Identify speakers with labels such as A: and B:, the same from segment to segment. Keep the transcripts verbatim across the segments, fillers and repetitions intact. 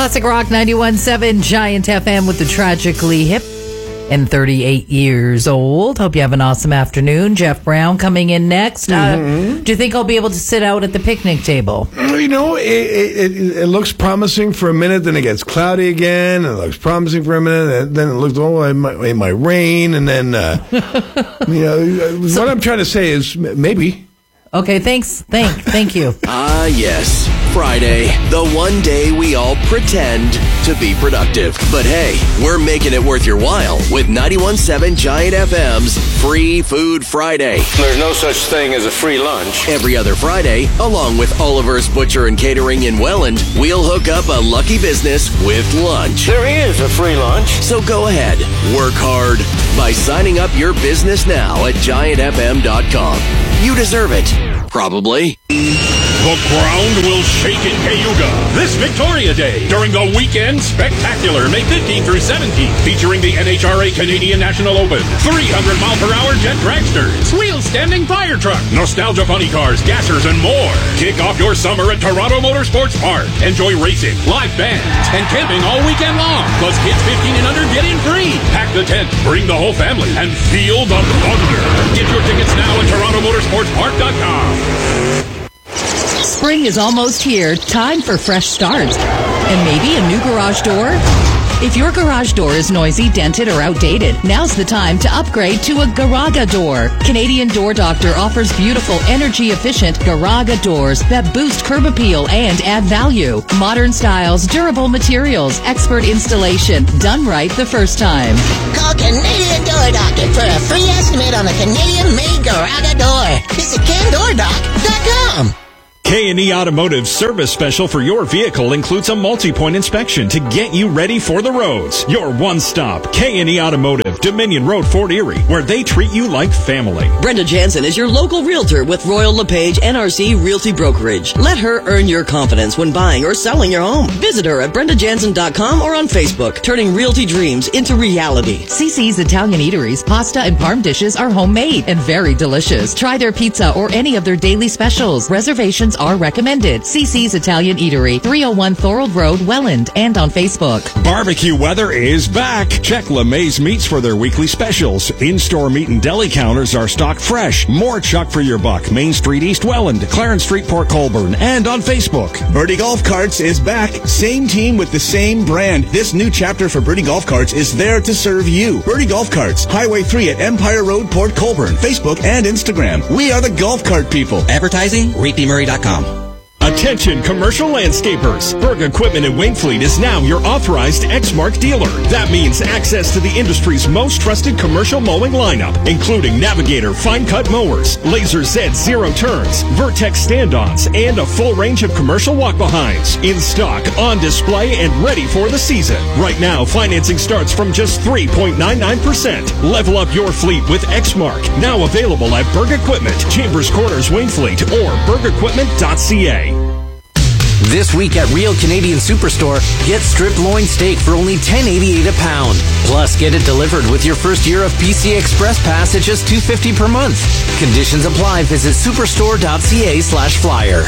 A: Classic Rock ninety-one point seven Giant F M with the Tragically Hip and thirty-eight years old. Hope you have an awesome afternoon. Jeff Brown coming in next. Mm-hmm. Uh, do you think I'll be able to sit out at the picnic table?
B: You know, it, it, it, it looks promising for a minute, then it gets cloudy again. It looks promising for a minute, and then it looks, oh, it might, it might rain. And then, uh, you know, so, what I'm trying to say is maybe.
A: Okay, thanks. Thank, thank you.
C: Ah, yes. Friday, the one day we all pretend to be productive. But hey, we're making it worth your while with ninety-one point seven Giant F M's Free Food Friday.
D: There's no such thing as a free lunch.
C: Every other Friday, along with Oliver's Butcher and Catering in Welland, we'll hook up a lucky business with lunch.
D: There is a free lunch.
C: So go ahead, work hard by signing up your business now at giant f m dot com. You deserve it. Probably.
E: The ground will shake in Cayuga this Victoria Day during the Weekend Spectacular, May fifteenth through seventeenth, featuring the N H R A Canadian National Open, three hundred mile per hour jet dragsters, wheel-standing fire truck, nostalgia funny cars, gassers, and more. Kick off your summer at Toronto Motorsports Park. Enjoy racing, live bands, and camping all weekend long. Plus, kids fifteen and under get in free. Pack the tent, bring the whole family, and feel the thunder. Get your tickets now at toronto motorsports park dot com.
A: Spring is almost here. Time for fresh starts. And maybe a new garage door? If your garage door is noisy, dented, or outdated, now's the time to upgrade to a Garaga door. Canadian Door Doctor offers beautiful, energy-efficient Garaga doors that boost curb appeal and add value. Modern styles, durable materials, expert installation, done right the first time.
F: Call Canadian Door Doctor for a free estimate on a Canadian-made Garaga door. Visit can door doc dot com.
E: K and E Automotive service special for your vehicle includes a multi-point inspection to get you ready for the roads. Your one-stop K and E Automotive, Dominion Road, Fort Erie, where they treat you like family.
G: Brenda Jansen is your local realtor with Royal LePage N R C Realty Brokerage. Let her earn your confidence when buying or selling your home. Visit her at brenda jansen dot com or on Facebook, turning realty dreams into reality.
A: C C's Italian Eateries pasta and parm dishes are homemade and very delicious. Try their pizza or any of their daily specials. Reservations are recommended. C C's Italian Eatery, three oh one Thorold Road, Welland, and on Facebook.
E: Barbecue weather is back. Check LeMay's Meats for their weekly specials. In-store meat and deli counters are stocked fresh. More chuck for your buck. Main Street, East Welland, Clarence Street, Port Colborne, and on Facebook.
H: Birdie Golf Carts is back. Same team with the same brand. This new chapter for Birdie Golf Carts is there to serve you. Birdie Golf Carts, Highway three at Empire Road, Port Colborne, Facebook and Instagram. We are the golf cart people.
I: Advertising, reed p murray dot com.
E: Attention commercial landscapers. Berg Equipment in Wainfleet is now your authorized Exmark dealer. That means access to the industry's most trusted commercial mowing lineup, including Navigator fine cut mowers, Laser Z zero turns, Vertex stand-ons, and a full range of commercial walk-behinds. In stock, on display, and ready for the season. Right now, financing starts from just three point nine nine percent. Level up your fleet with Exmark. Now available at Berg Equipment, Chambers Corners, Wainfleet, or berg equipment dot c a.
I: This week at Real Canadian Superstore, get strip loin steak for only ten eighty-eight a pound. Plus, get it delivered with your first year of P C Express Pass at just two fifty per month. Conditions apply. Visit superstore dot c a slash flyer.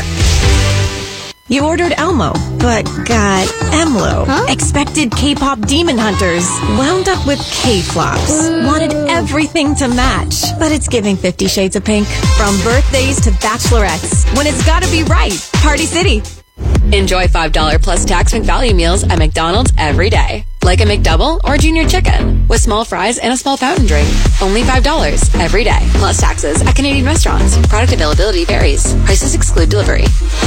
J: You ordered Elmo, but got Emlo. Huh? Expected K-pop demon hunters, wound up with K-flops. Wanted everything to match, but it's giving Fifty Shades of Pink. From birthdays to bachelorettes, when it's gotta be right, Party City.
K: Enjoy five dollars plus tax McValue meals at McDonald's every day. Like a McDouble or Junior Chicken with small fries and a small fountain drink. Only five dollars every day. Plus taxes at Canadian restaurants. Product availability varies. Prices exclude delivery.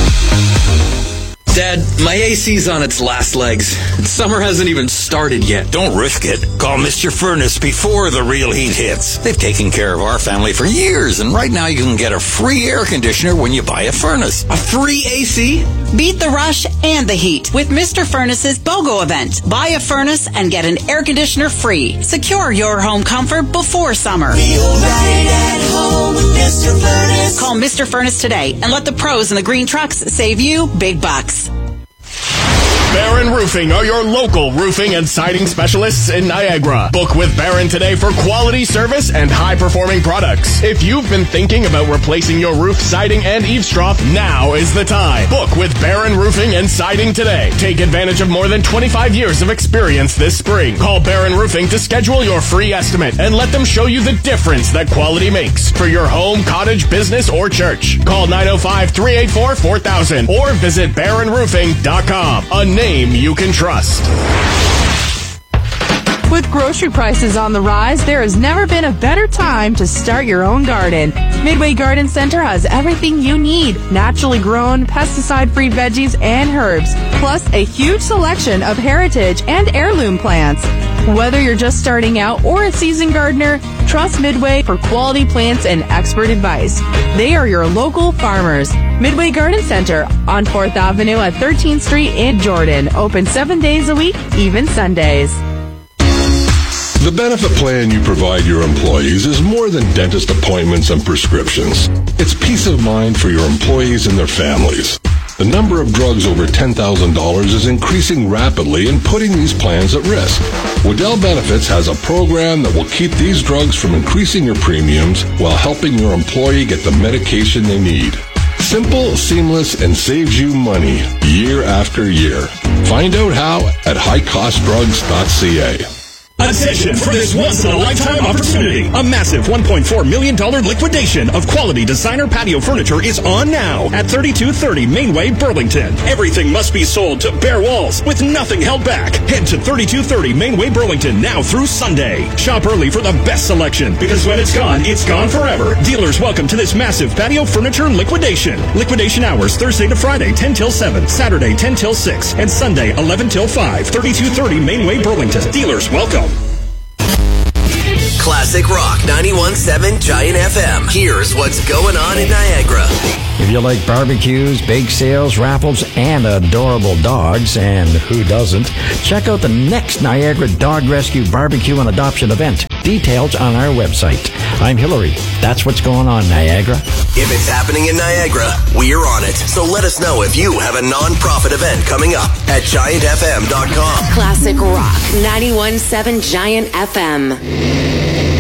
L: Dad, my A C's on its last legs. Summer hasn't even started yet.
M: Don't risk it. Call Mister Furnace before the real heat hits. They've taken care of our family for years, and right now you can get a free air conditioner when you buy a furnace.
L: A free A C?
N: Beat the rush and the heat with Mister Furnace's BOGO event. Buy a furnace and get an air conditioner free. Secure your home comfort before summer.
O: Feel right at home with Mister Furnace.
N: Call Mister Furnace today and let the pros in the green trucks save you big bucks.
E: Barron Roofing are your local roofing and siding specialists in Niagara. Book with Barron today for quality service and high-performing products. If you've been thinking about replacing your roof, siding, and eaves trough, now is the time. Book with Barron Roofing and Siding today. Take advantage of more than twenty-five years of experience this spring. Call Barron Roofing to schedule your free estimate and let them show you the difference that quality makes for your home, cottage, business, or church. Call nine oh five, three eight four, four thousand or visit barron roofing dot com. A name you can trust.
P: With grocery prices on the rise, there has never been a better time to start your own garden. Midway Garden Center has everything you need. Naturally grown, pesticide-free veggies and herbs, plus a huge selection of heritage and heirloom plants. Whether you're just starting out or a seasoned gardener, trust Midway for quality plants and expert advice. They are your local farmers. Midway Garden Center on fourth Avenue at thirteenth Street in Jordan. Open seven days a week, even Sundays.
Q: The benefit plan you provide your employees is more than dentist appointments and prescriptions. It's peace of mind for your employees and their families. The number of drugs over ten thousand dollars is increasing rapidly and putting these plans at risk. Waddell Benefits has a program that will keep these drugs from increasing your premiums while helping your employee get the medication they need. Simple, seamless, and saves you money year after year. Find out how at high cost drugs dot c a.
E: Attention for this once-in-a-lifetime opportunity. A massive one point four million dollars liquidation of quality designer patio furniture is on now at thirty-two thirty Mainway, Burlington. Everything must be sold to bare walls with nothing held back. Head to thirty-two thirty Mainway, Burlington now through Sunday. Shop early for the best selection because when it's gone, it's gone forever. Dealers welcome to this massive patio furniture liquidation. Liquidation hours Thursday to Friday ten till seven, Saturday ten till six, and Sunday eleven till five. thirty-two thirty Mainway, Burlington. Dealers welcome.
C: Classic Rock ninety-one point seven Giant F M. Here's what's going on in Niagara.
R: If you like barbecues, bake sales, raffles, and adorable dogs, and who doesn't, check out the next Niagara Dog Rescue Barbecue and Adoption event. Details on our website. I'm Hillary. That's what's going on, Niagara.
C: If it's happening in Niagara, we're on it. So let us know if you have a non-profit event coming up at giant f m dot com.
K: Classic Rock ninety-one point seven Giant F M.